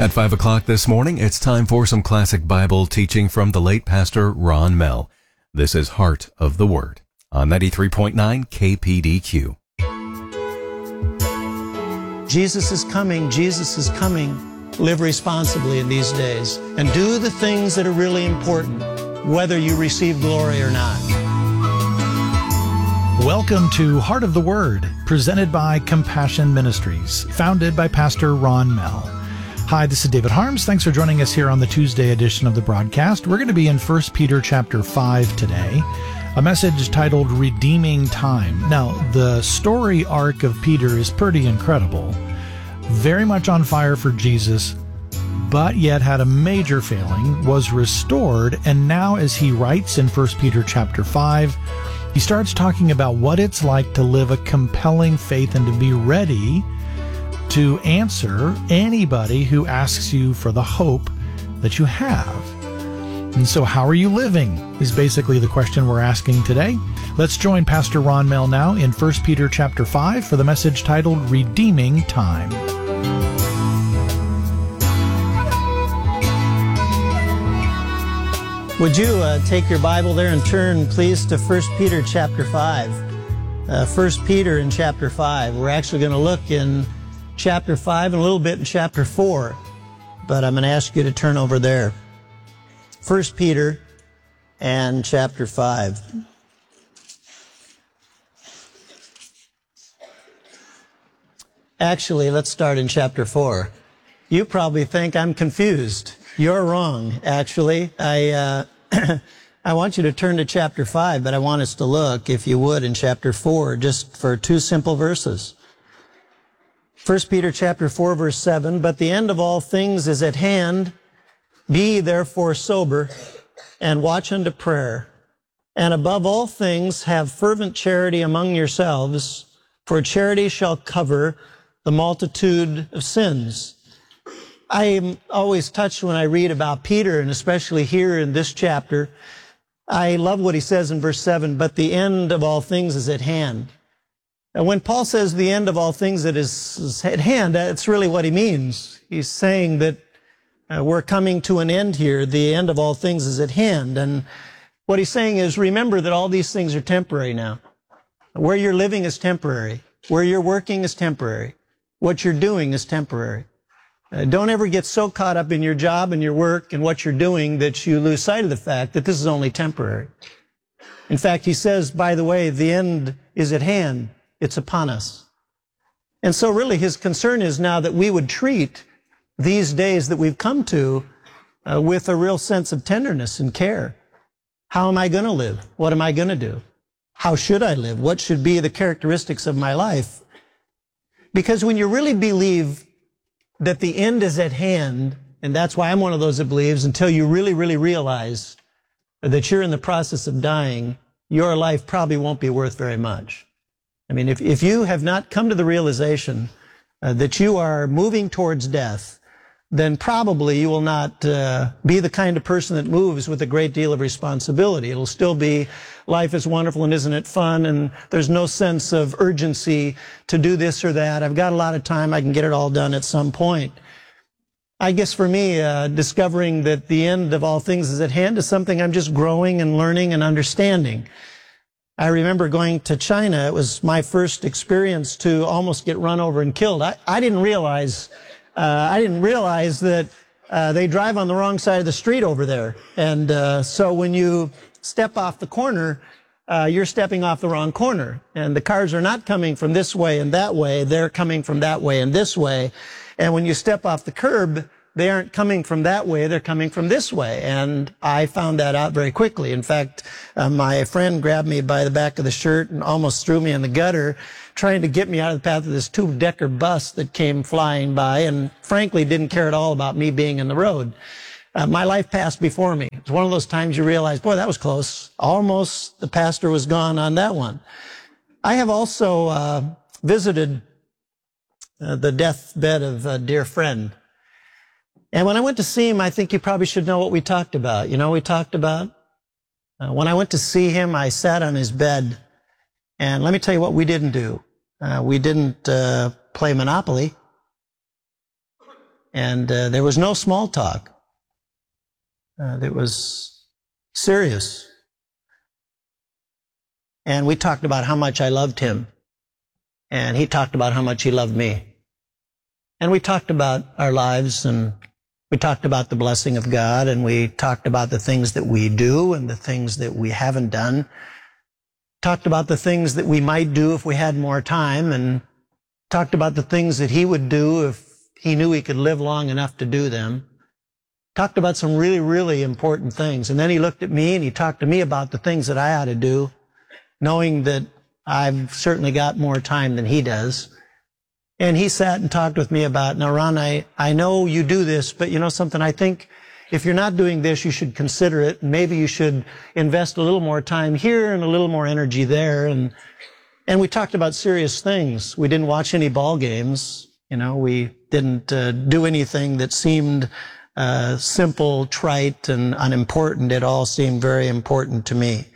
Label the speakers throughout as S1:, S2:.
S1: At 5 o'clock this morning, it's time for some classic Bible teaching from the late Pastor Ron Mell. This is Heart of the Word on 93.9 KPDQ.
S2: Jesus is coming. Jesus is coming. Live responsibly in these days and do the things that are really important, whether you receive glory or not.
S3: Welcome to Heart of the Word, presented by Compassion Ministries, founded by Pastor Ron Mell. Hi, this is David Harms. Thanks for joining us here on the Tuesday edition of the broadcast. We're going to be in 1 Peter chapter 5 today, a message titled Redeeming Time. Now, the story arc of Peter is pretty incredible. Very much on fire for Jesus, but yet had a major failing, was restored, and now as he writes in 1 Peter chapter 5, he starts talking about what it's like to live a compelling faith and to be ready to answer anybody who asks you for the hope that you have. And so how are you living is basically the question we're asking today. Let's join Pastor Ron Mell now in 1 Peter chapter 5 for the message titled Redeeming Time.
S2: Would you take your Bible there and turn, please, to 1 Peter chapter 5. 1 Peter in chapter 5. We're actually going to look in chapter 5 and a little bit in chapter 4, but I'm going to ask you to turn over there. 1 Peter and chapter 5. Actually, let's start in chapter 4. You probably think I'm confused. You're wrong, actually. I want you to turn to chapter 5, but I want us to look, if you would, in chapter 4, just for two simple verses. 1 Peter chapter 4, verse 7, but the end of all things is at hand. Be therefore sober, and watch unto prayer. And above all things have fervent charity among yourselves, for charity shall cover the multitude of sins. I am always touched when I read about Peter, and especially here in this chapter. I love what he says in verse 7, but the end of all things is at hand. And when Paul says the end of all things that is at hand, that's really what he means. He's saying that we're coming to an end here. The end of all things is at hand. And what he's saying is, remember that all these things are temporary now. Where you're living is temporary. Where you're working is temporary. What you're doing is temporary. Don't ever get so caught up in your job and your work and what you're doing that you lose sight of the fact that this is only temporary. In fact, he says, by the way, the end is at hand. It's upon us. And so really his concern is now that we would treat these days that we've come to with a real sense of tenderness and care. How am I going to live? What am I going to do? How should I live? What should be the characteristics of my life? Because when you really believe that the end is at hand, and that's why I'm one of those that believes, until you really, really realize that you're in the process of dying, your life probably won't be worth very much. I mean, if you have not come to the realization that you are moving towards death, then probably you will not be the kind of person that moves with a great deal of responsibility. It'll still be, life is wonderful and isn't it fun, and there's no sense of urgency to do this or that. I've got a lot of time, I can get it all done at some point. I guess for me, discovering that the end of all things is at hand is something I'm just growing and learning and understanding. I remember going to China. It was my first experience to almost get run over and killed. I didn't realize that they drive on the wrong side of the street over there. And so when you step off the corner, you're stepping off the wrong corner. And the cars are not coming from this way and that way. They're coming from that way and this way. And when you step off the curb, they aren't coming from that way, they're coming from this way. And I found that out very quickly. In fact, my friend grabbed me by the back of the shirt and almost threw me in the gutter, trying to get me out of the path of this two-decker bus that came flying by, and frankly didn't care at all about me being in the road. My life passed before me. It's one of those times you realize, boy, that was close. Almost the pastor was gone on that one. I have also visited the deathbed of a dear friend. And when I went to see him, I think you probably should know what we talked about. You know what we talked about? When I went to see him, I sat on his bed. And let me tell you what we didn't do. We didn't play Monopoly. And there was no small talk. It was serious. And we talked about how much I loved him. And he talked about how much he loved me. And we talked about our lives, and we talked about the blessing of God, and we talked about the things that we do and the things that we haven't done. Talked about the things that we might do if we had more time, and talked about the things that he would do if he knew he could live long enough to do them. Talked about some really, really important things. And then he looked at me and he talked to me about the things that I ought to do, knowing that I've certainly got more time than he does. And he sat and talked with me about, now, Ron, I know you do this, but you know something, I think if you're not doing this, you should consider it. Maybe you should invest a little more time here and a little more energy there. And we talked about serious things. We didn't watch any ball games. You know, we didn't do anything that seemed simple, trite, and unimportant. It all seemed very important to me.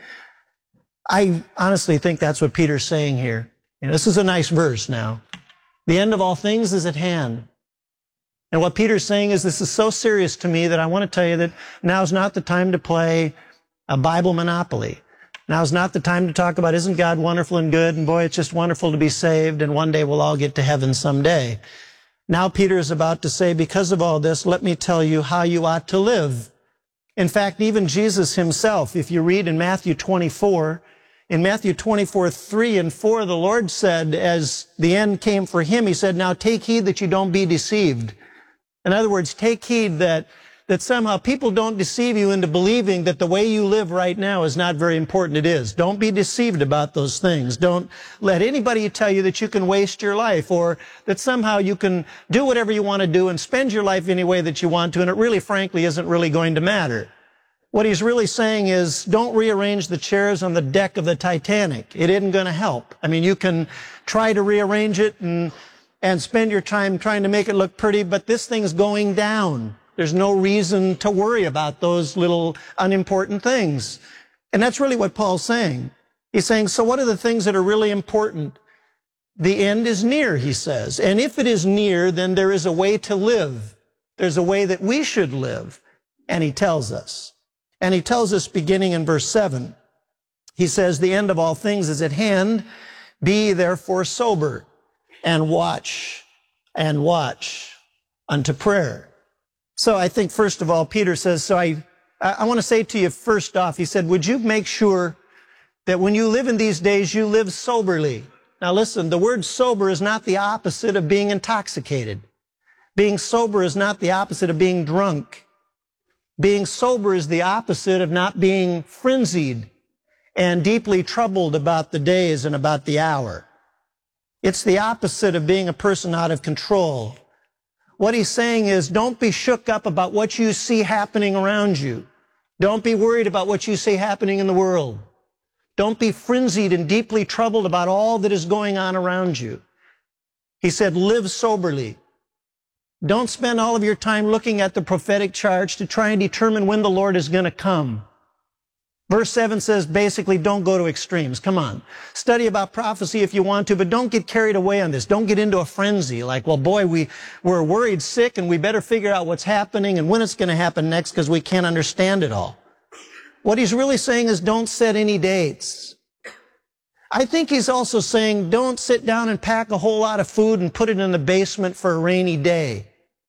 S2: I honestly think that's what Peter's saying here. You know, this is a nice verse now. The end of all things is at hand. And what Peter's saying is, this is so serious to me that I want to tell you that now's not the time to play a Bible Monopoly. Now's not the time to talk about, isn't God wonderful and good? And boy, it's just wonderful to be saved, and one day we'll all get to heaven someday. Now Peter is about to say, because of all this, let me tell you how you ought to live. In fact, even Jesus himself, if you read in Matthew 24, in Matthew 24, 3 and 4, the Lord said, as the end came for him, he said, now take heed that you don't be deceived. In other words, take heed that somehow people don't deceive you into believing that the way you live right now is not very important. It is. Don't be deceived about those things. Don't let anybody tell you that you can waste your life, or that somehow you can do whatever you want to do and spend your life any way that you want to, and it really, frankly, isn't really going to matter. What he's really saying is, don't rearrange the chairs on the deck of the Titanic. It isn't going to help. I mean, you can try to rearrange it and spend your time trying to make it look pretty, but this thing's going down. There's no reason to worry about those little unimportant things. And that's really what Paul's saying. He's saying, so what are the things that are really important? The end is near, he says. And if it is near, then there is a way to live. There's a way that we should live. And he tells us. And he tells us beginning in verse 7. He says, the end of all things is at hand. Be therefore sober, and watch unto prayer. So I think, first of all, Peter says, so I want to say to you first off, he said, would you make sure that when you live in these days, you live soberly? Now listen, the word sober is not the opposite of being intoxicated. Being sober is not the opposite of being drunk. Being sober is the opposite of not being frenzied and deeply troubled about the days and about the hour. It's the opposite of being a person out of control. What he's saying is, don't be shook up about what you see happening around you. Don't be worried about what you see happening in the world. Don't be frenzied and deeply troubled about all that is going on around you. He said, live soberly. Don't spend all of your time looking at the prophetic charts to try and determine when the Lord is going to come. Verse 7 says, basically, don't go to extremes. Come on. Study about prophecy if you want to, but don't get carried away on this. Don't get into a frenzy like, well, boy, we're worried sick and we better figure out what's happening and when it's going to happen next because we can't understand it all. What he's really saying is, don't set any dates. I think he's also saying, don't sit down and pack a whole lot of food and put it in the basement for a rainy day.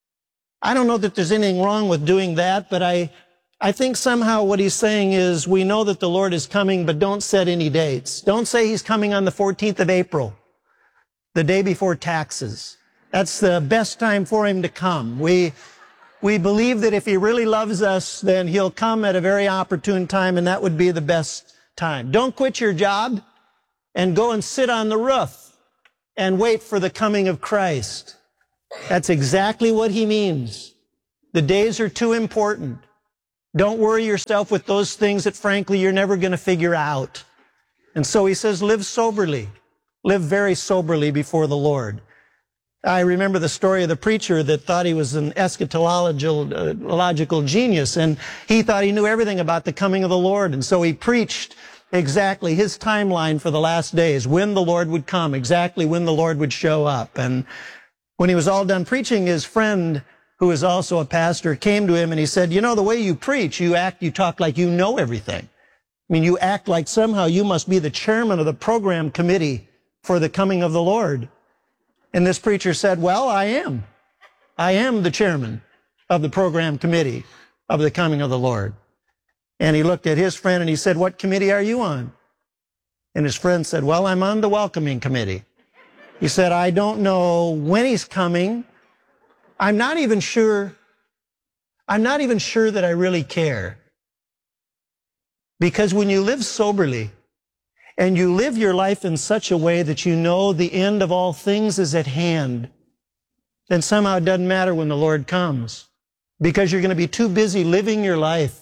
S2: I don't know that there's anything wrong with doing that, but I think somehow what he's saying is, we know that the Lord is coming, but don't set any dates. Don't say he's coming on the 14th of April, the day before taxes. That's the best time for him to come. We believe that if he really loves us, then he'll come at a very opportune time, and that would be the best time. Don't quit your job and go and sit on the roof and wait for the coming of Christ. That's exactly what he means. The days are too important. Don't worry yourself with those things that, frankly, you're never going to figure out. And so he says, live soberly. Live very soberly before the Lord. I remember the story of the preacher that thought he was an eschatological genius, and he thought he knew everything about the coming of the Lord. And so he preached exactly his timeline for the last days, when the Lord would come, exactly when the Lord would show up. And when he was all done preaching, his friend who is also a pastor, came to him and he said, you know, the way you preach, you talk like you know everything. I mean, you act like somehow you must be the chairman of the program committee for the coming of the Lord. And this preacher said, well, I am. I am the chairman of the program committee of the coming of the Lord. And he looked at his friend and he said, what committee are you on? And his friend said, well, I'm on the welcoming committee. He said, I don't know when he's coming. I'm not even sure that I really care. Because when you live soberly and you live your life in such a way that you know the end of all things is at hand, then somehow it doesn't matter when the Lord comes. Because you're going to be too busy living your life,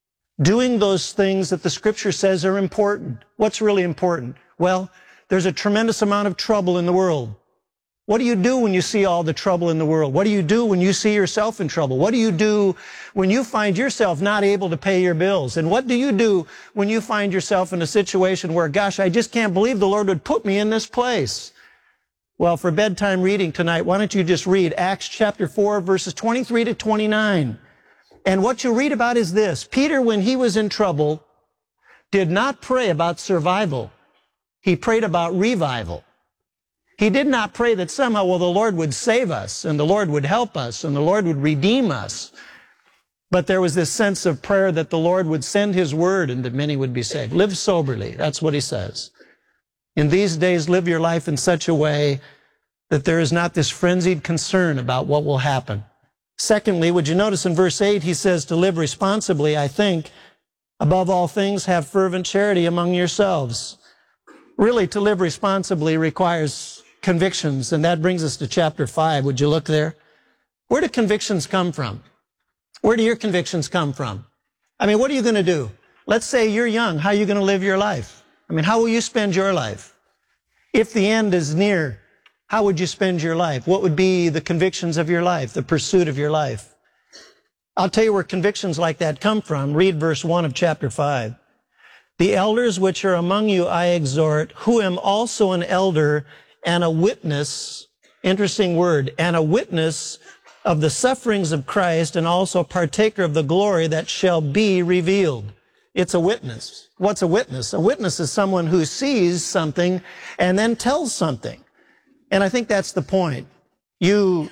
S2: doing those things that the Scripture says are important. What's really important? Well, there's a tremendous amount of trouble in the world. What do you do when you see all the trouble in the world? What do you do when you see yourself in trouble? What do you do when you find yourself not able to pay your bills? And what do you do when you find yourself in a situation where, gosh, I just can't believe the Lord would put me in this place? Well, for bedtime reading tonight, why don't you just read Acts chapter 4, verses 23 to 29. And what you read about is this. Peter, when he was in trouble, did not pray about survival. He prayed about revival. He did not pray that somehow, well, the Lord would save us and the Lord would help us and the Lord would redeem us. But there was this sense of prayer that the Lord would send His word and that many would be saved. Live soberly. That's what he says. In these days, live your life in such a way that there is not this frenzied concern about what will happen. Secondly, would you notice in verse 8, he says to live responsibly, I think, above all things, have fervent charity among yourselves. Really, to live responsibly requires convictions, and that brings us to chapter 5. Would you look there? Where do convictions come from? Where do your convictions come from? I mean, what are you going to do? Let's say you're young. How are you going to live your life? I mean, how will you spend your life? If the end is near, how would you spend your life? What would be the convictions of your life, the pursuit of your life? I'll tell you where convictions like that come from. Read verse 1 of chapter 5. The elders which are among you I exhort, who am also an elder and a witness, interesting word, and a witness of the sufferings of Christ and also partaker of the glory that shall be revealed. It's a witness. What's a witness? A witness is someone who sees something and then tells something. And I think that's the point. You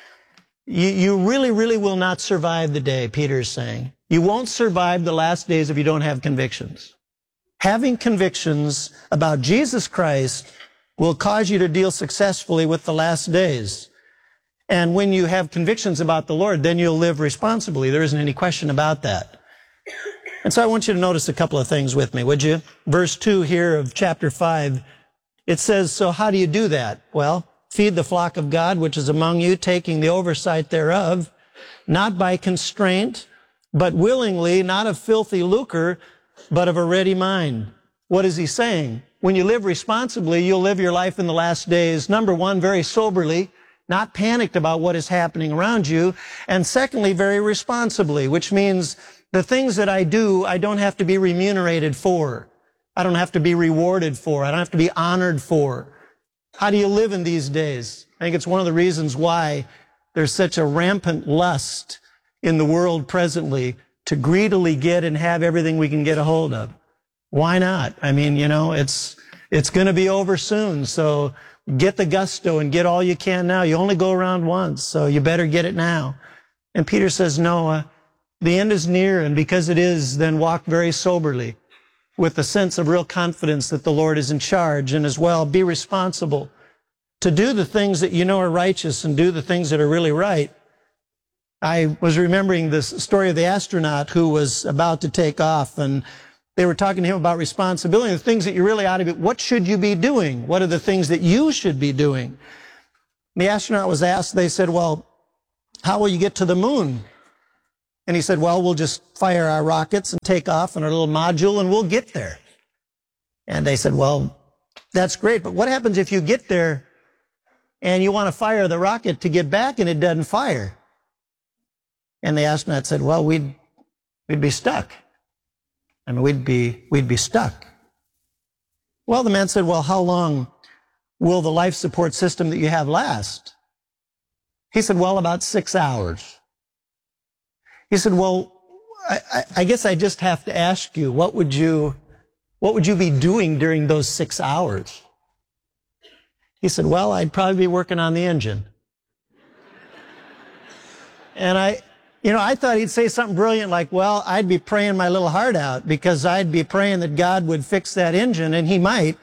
S2: really, really will not survive the day, Peter is saying. You won't survive the last days if you don't have convictions. Having convictions about Jesus Christ will cause you to deal successfully with the last days. And when you have convictions about the Lord, then you'll live responsibly. There isn't any question about that. And so I want you to notice a couple of things with me, would you? Verse 2 here of chapter 5, it says, so how do you do that? Well, feed the flock of God, which is among you, taking the oversight thereof, not by constraint, but willingly, not of filthy lucre, but of a ready mind. What is he saying? When you live responsibly, you'll live your life in the last days, number one, very soberly, not panicked about what is happening around you, and secondly, very responsibly, which means the things that I do, I don't have to be remunerated for. I don't have to be rewarded for. I don't have to be honored for. How do you live in these days? I think it's one of the reasons why there's such a rampant lust in the world presently to greedily get and have everything we can get a hold of. Why not? I mean, you know, it's going to be over soon, so get the gusto and get all you can now. You only go around once, so you better get it now. And Peter says, no, the end is near, and because it is, then walk very soberly with a sense of real confidence that the Lord is in charge, and as well, be responsible to do the things that you know are righteous and do the things that are really right. I was remembering this story of the astronaut who was about to take off, and they were talking to him about responsibility, the things that you really ought to be. What should you be doing? What are the things that you should be doing? The astronaut was asked, they said, well, how will you get to the moon? And he said, well, we'll just fire our rockets and take off in our little module and we'll get there. And they said, well, that's great, but what happens if you get there and you want to fire the rocket to get back and it doesn't fire? And the astronaut said, well, we'd be stuck. I mean, we'd be stuck. Well, the man said, well, how long will the life support system that you have last? He said, well, about 6 hours. He said, well, I guess I just have to ask you, what would you be doing during those 6 hours? He said, well, I'd probably be working on the engine. And I thought he'd say something brilliant like, well, I'd be praying my little heart out because I'd be praying that God would fix that engine, and he might.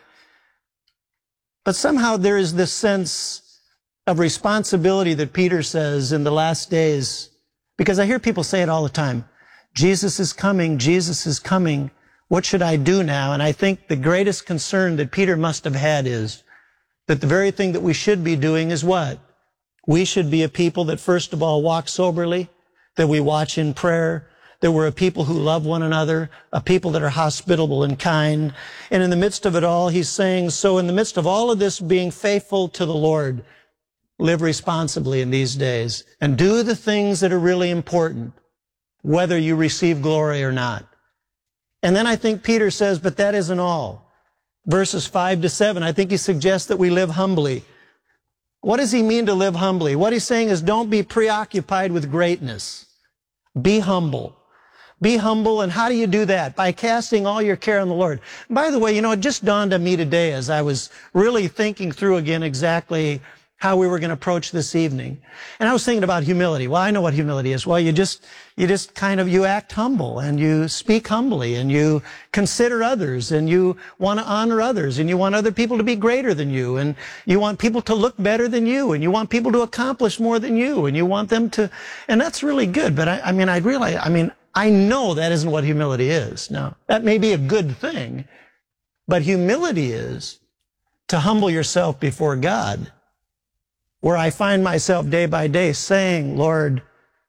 S2: But somehow there is this sense of responsibility that Peter says in the last days, because I hear people say it all the time. Jesus is coming. Jesus is coming. What should I do now? And I think the greatest concern that Peter must have had is that the very thing that we should be doing is what? We should be a people that first of all walk soberly, that we watch in prayer, that we're a people who love one another, a people that are hospitable and kind. And in the midst of it all, he's saying, so in the midst of all of this, being faithful to the Lord, live responsibly in these days and do the things that are really important, whether you receive glory or not. And then I think Peter says, but that isn't all. Verses 5 to 7, I think he suggests that we live humbly. What does he mean to live humbly? What he's saying is don't be preoccupied with greatness. Be humble. Be humble, and how do you do that? By casting all your care on the Lord. By the way, it just dawned on me today as I was really thinking through again exactly how we were going to approach this evening. And I was thinking about humility. Well, I know what humility is. Well, you act humble, and you speak humbly, and you consider others, and you want to honor others, and you want other people to be greater than you, and you want people to look better than you, and you want people to accomplish more than you, and you want them to, and that's really good. But I know that isn't what humility is. Now, that may be a good thing, but humility is to humble yourself before God, where I find myself day by day saying, Lord,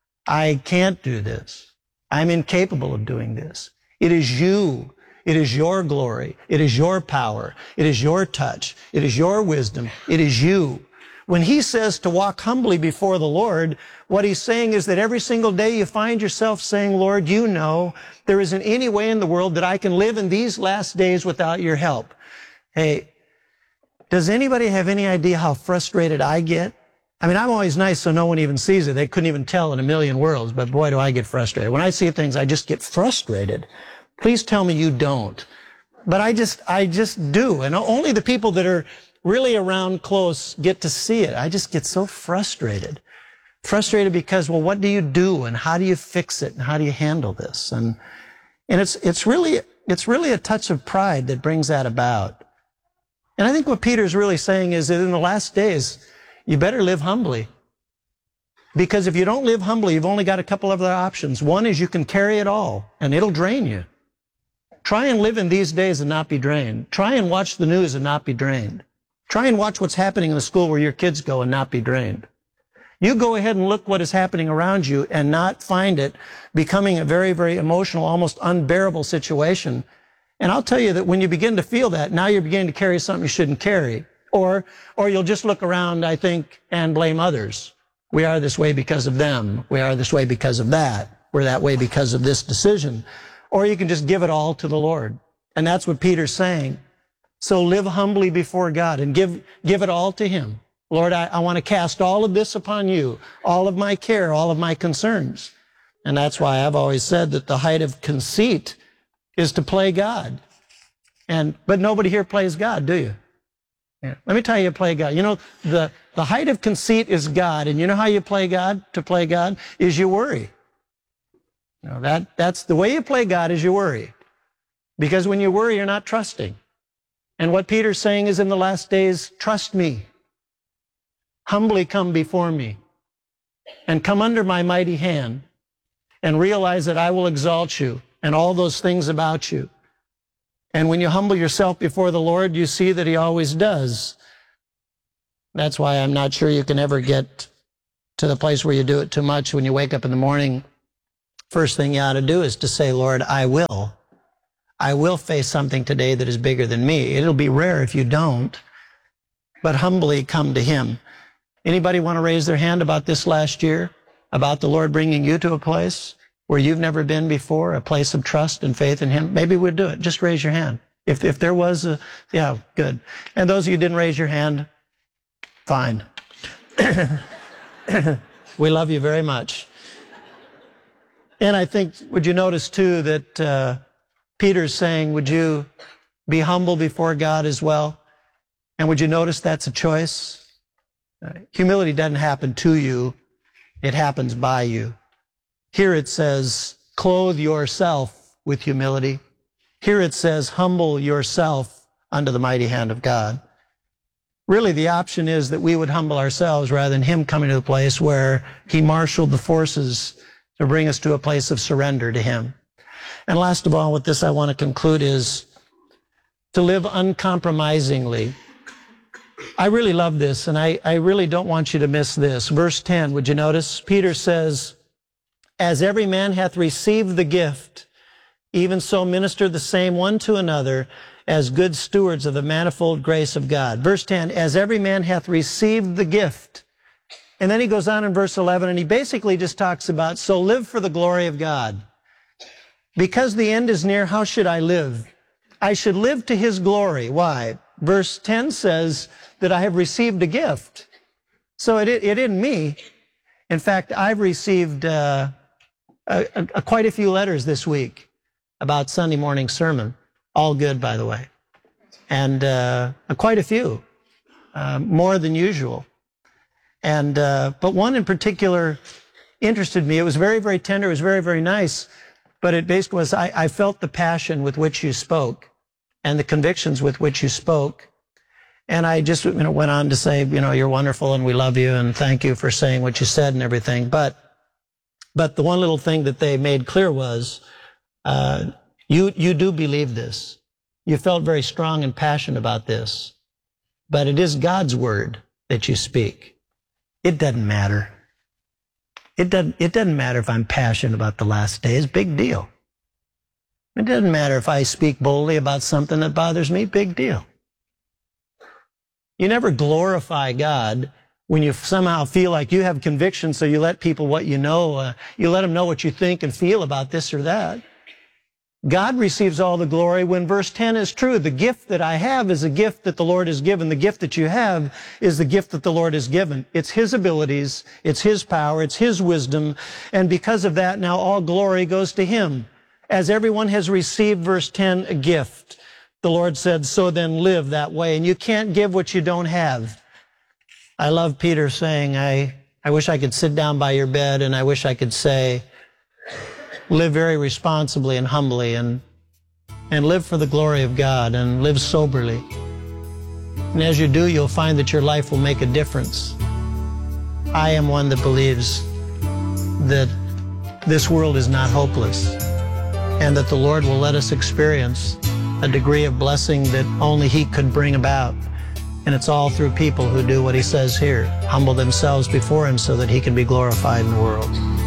S2: I can't do this. I'm incapable of doing this. It is you. It is your glory. It is your power. It is your touch. It is your wisdom. It is you. When he says to walk humbly before the Lord, what he's saying is that every single day you find yourself saying, Lord, you know there isn't any way in the world that I can live in these last days without your help. Hey, does anybody have any idea how frustrated I get? I'm always nice so no one even sees it. They couldn't even tell in a million worlds, but boy, do I get frustrated. When I see things, I just get frustrated. Please tell me you don't. But I just do. And only the people that are really around close get to see it. I just get so frustrated. Frustrated because, well, what do you do and how do you fix it and how do you handle this? And it's really a touch of pride that brings that about. And I think what Peter's really saying is that in the last days, you better live humbly. Because if you don't live humbly, you've only got a couple of other options. One is you can carry it all, and it'll drain you. Try and live in these days and not be drained. Try and watch the news and not be drained. Try and watch what's happening in the school where your kids go and not be drained. You go ahead and look what is happening around you and not find it becoming a very, very emotional, almost unbearable situation. And I'll tell you that when you begin to feel that, now you're beginning to carry something you shouldn't carry. Or you'll just look around, I think, and blame others. We are this way because of them. We are this way because of that. We're that way because of this decision. Or you can just give it all to the Lord. And that's what Peter's saying. So live humbly before God and give it all to him. Lord, I want to cast all of this upon you, all of my care, all of my concerns. And that's why I've always said that the height of conceit is to play God. But nobody here plays God, do you? Yeah. Let me tell you, play God. The height of conceit is God. And you know how you play God? To play God is you worry. That's the way you play God is you worry. Because when you worry, you're not trusting. And what Peter's saying is in the last days, trust me. Humbly come before me. And come under my mighty hand. And realize that I will exalt you. And all those things about you. And when you humble yourself before the Lord, you see that he always does. That's why I'm not sure you can ever get to the place where you do it too much. When you wake up in the morning, first thing you ought to do is to say, Lord, I will face something today that is bigger than me. It'll be rare if you don't, but humbly come to him. Anybody want to raise their hand about this last year? About the Lord bringing you to a place where you've never been before, a place of trust and faith in him? Maybe we'll do it. Just raise your hand. If there was yeah, good. And those of you who didn't raise your hand, fine. We love you very much. And I think, would you notice too that Peter's saying, would you be humble before God as well? And would you notice that's a choice? Humility doesn't happen to you. It happens by you. Here it says, clothe yourself with humility. Here it says, humble yourself under the mighty hand of God. Really, the option is that we would humble ourselves rather than him coming to the place where he marshaled the forces to bring us to a place of surrender to him. And last of all, with this I want to conclude is to live uncompromisingly. I really love this, and I really don't want you to miss this. Verse 10, would you notice? Peter says, as every man hath received the gift, even so minister the same one to another as good stewards of the manifold grace of God. Verse 10, as every man hath received the gift. And then he goes on in verse 11, and he basically just talks about, so live for the glory of God. Because the end is near, how should I live? I should live to his glory. Why? Verse 10 says that I have received a gift. So it isn't me. In fact, I've received quite a few letters this week about Sunday morning sermon. All good, by the way. And quite a few, more than usual. And but one in particular interested me. It was very, very tender. It was very, very nice. But it basically was, I felt the passion with which you spoke and the convictions with which you spoke. And I just went on to say, you're wonderful and we love you and thank you for saying what you said and everything. But the one little thing that they made clear was, you do believe this. You felt very strong and passionate about this. But it is God's word that you speak. It doesn't matter. It doesn't matter if I'm passionate about the last days. Big deal. It doesn't matter if I speak boldly about something that bothers me. Big deal. You never glorify God when you somehow feel like you have conviction, so you let people what you know, you let them know what you think and feel about this or that. God receives all the glory when verse 10 is true. The gift that I have is a gift that the Lord has given. The gift that you have is the gift that the Lord has given. It's his abilities, it's his power, it's his wisdom, and because of that, now all glory goes to him. As everyone has received, verse 10, a gift, the Lord said, so then live that way. And you can't give what you don't have. I love Peter saying, I wish I could sit down by your bed and I wish I could say, live very responsibly and humbly and live for the glory of God and live soberly. And as you do, you'll find that your life will make a difference. I am one that believes that this world is not hopeless and that the Lord will let us experience a degree of blessing that only he could bring about. And it's all through people who do what he says here, humble themselves before him so that he can be glorified in the world.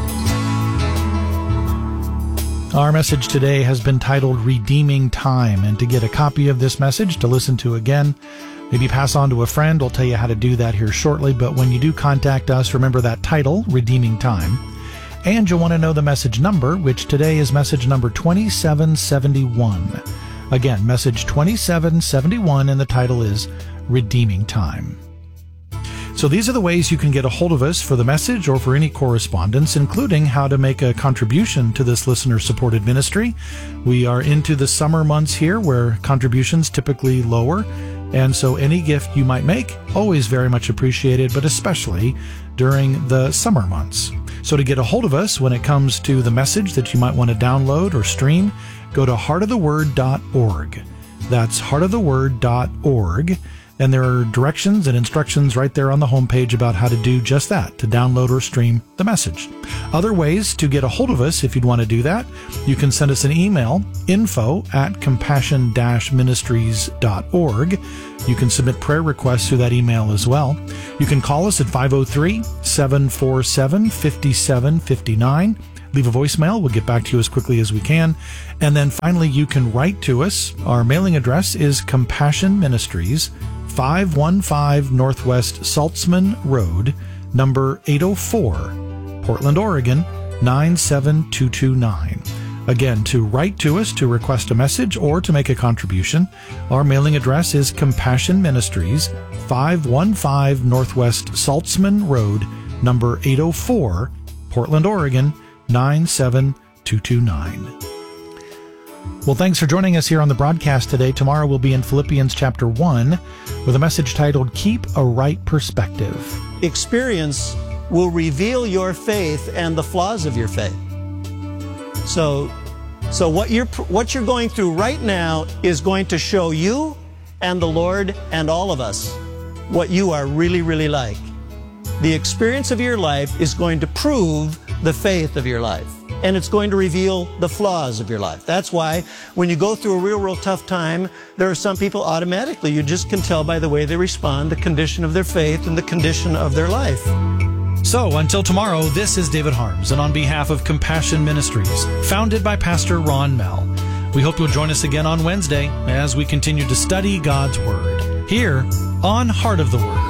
S3: Our message today has been titled Redeeming Time, and to get a copy of this message to listen to again, maybe pass on to a friend. We'll tell you how to do that here shortly, but when you do contact us, remember that title, Redeeming Time, and you'll want to know the message number, which today is message number 2771. Again, message 2771, and the title is Redeeming Time. So these are the ways you can get a hold of us for the message or for any correspondence, including how to make a contribution to this listener-supported ministry. We are into the summer months here where contributions typically lower, and so any gift you might make, always very much appreciated, but especially during the summer months. So to get a hold of us when it comes to the message that you might want to download or stream, go to heartoftheword.org. That's heartoftheword.org. And there are directions and instructions right there on the homepage about how to do just that, to download or stream the message. Other ways to get a hold of us, if you'd want to do that, you can send us an email, info@compassion-ministries.org. You can submit prayer requests through that email as well. You can call us at 503-747-5759. Leave a voicemail. We'll get back to you as quickly as we can. And then finally, you can write to us. Our mailing address is Compassion Ministries, 515 Northwest Saltzman Road, number 804, Portland, Oregon, 97229. Again, to write to us to request a message or to make a contribution, our mailing address is Compassion Ministries, 515 Northwest Saltzman Road, number 804, Portland, Oregon, 97229. Well, thanks for joining us here on the broadcast today. Tomorrow we'll be in Philippians chapter 1 with a message titled, Keep a Right Perspective.
S2: Experience will reveal your faith and the flaws of your faith. So what you're going through right now is going to show you and the Lord and all of us what you are really, really like. The experience of your life is going to prove the faith of your life, and it's going to reveal the flaws of your life. That's why when you go through a real tough time, there are some people automatically, you just can tell by the way they respond, the condition of their faith and the condition of their life.
S3: So, until tomorrow, this is David Harms, and on behalf of Compassion Ministries, founded by Pastor Ron Mell, we hope you'll join us again on Wednesday as we continue to study God's Word, here on Heart of the Word.